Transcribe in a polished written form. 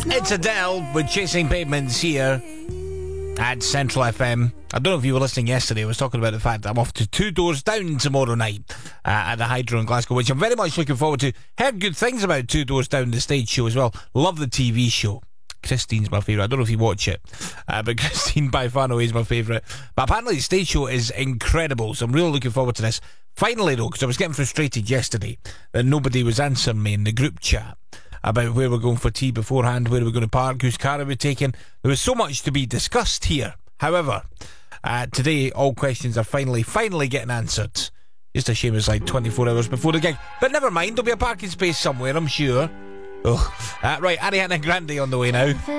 It's Adele with Chasing Pavements here at Central FM. I don't know if you were listening yesterday. I was talking about the fact that I'm off to Two Doors Down tomorrow night at the Hydro in Glasgow, which I'm very much looking forward to. Heard good things about Two Doors Down, the stage show as well. Love the TV show. Christine's my favourite. I don't know if you watch it, but Christine by far and away is my favourite. But apparently the stage show is incredible, so I'm really looking forward to this. Finally though, because I was getting frustrated yesterday that nobody was answering me in the group chat about where we're going for tea beforehand, where we're going to park, whose car are we taking. There was so much to be discussed here. However, today all questions are finally getting answered. Just a shame it's like 24 hours before the gig, but never mind, there'll be a parking space somewhere, I'm sure. Right, Ariana Grande on the way now.